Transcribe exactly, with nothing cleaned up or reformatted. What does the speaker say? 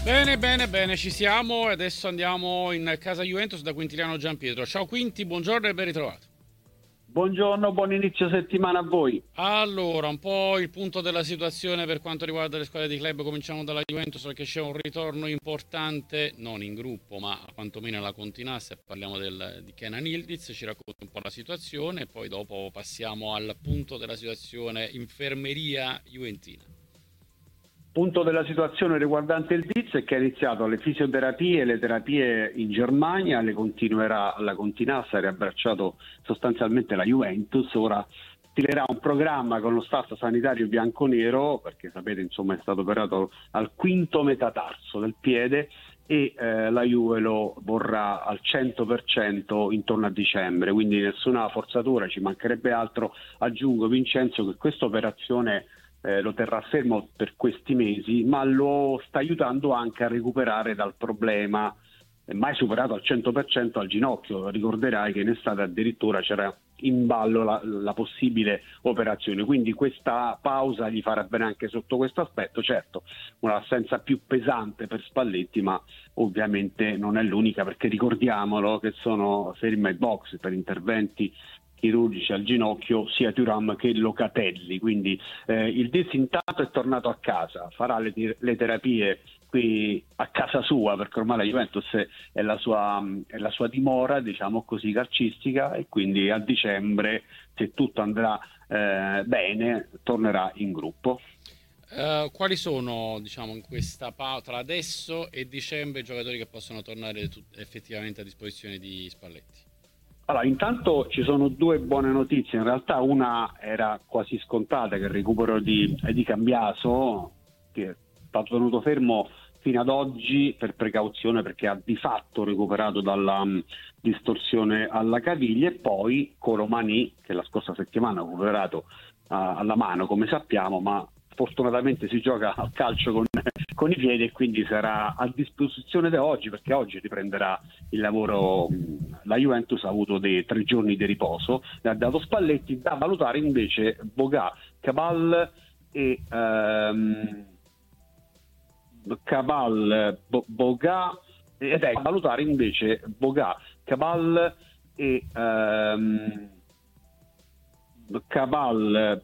Bene, bene, bene, ci siamo e adesso andiamo in casa Juventus da Quintiliano Giampietro. Ciao Quinti, buongiorno e ben ritrovato. Buongiorno, buon inizio settimana a voi. Allora, un po' il punto della situazione per quanto riguarda le squadre di club. Cominciamo dalla Juventus perché c'è un ritorno importante, non in gruppo, ma quantomeno alla Continasse. Parliamo del, di Kenan Yildiz, ci racconta un po' la situazione e poi dopo passiamo al punto della situazione infermeria juventina. Punto della situazione riguardante il Diz è che ha iniziato le fisioterapie e le terapie in Germania, le continuerà alla Continassa, ha riabbracciato sostanzialmente la Juventus, ora stilerà un programma con lo staff sanitario bianconero, perché sapete insomma è stato operato al quinto metatarso del piede e eh, la Juve lo vorrà al cento per cento intorno a dicembre, quindi nessuna forzatura, ci mancherebbe altro. Aggiungo Vincenzo che questa operazione Eh, lo terrà fermo per questi mesi, ma lo sta aiutando anche a recuperare dal problema eh, mai superato al cento per cento al ginocchio. Ricorderai che in estate addirittura c'era in ballo la, la possibile operazione, quindi questa pausa gli farà bene anche sotto questo aspetto. Certo, un'assenza più pesante per Spalletti, ma ovviamente non è l'unica, perché ricordiamolo che sono fermi ai box per interventi chirurgici al ginocchio sia Thuram che Locatelli, quindi eh, il Diz intanto è tornato a casa, farà le, le terapie qui a casa sua, perché ormai la Juventus è la sua, è la sua dimora, diciamo così, calcistica, e quindi a dicembre, se tutto andrà eh, bene, tornerà in gruppo. Uh, quali sono, diciamo, in questa pausa tra adesso e dicembre i giocatori che possono tornare tut- effettivamente a disposizione di Spalletti? Allora, intanto ci sono due buone notizie, in realtà una era quasi scontata, che il recupero di, di Cambiaso, che è stato tenuto fermo fino ad oggi per precauzione perché ha di fatto recuperato dalla um, distorsione alla caviglia, e poi Colomani, che la scorsa settimana ha recuperato uh, alla mano come sappiamo, ma fortunatamente si gioca al calcio con, con i piedi e quindi sarà a disposizione da oggi, perché oggi riprenderà il lavoro. La Juventus ha avuto dei tre giorni di riposo, ne ha dato Spalletti, da valutare invece Boga, Cabal e ehm, Cabal, Bo, Boga ed è da valutare invece Boga, Cabal e ehm, Cabal,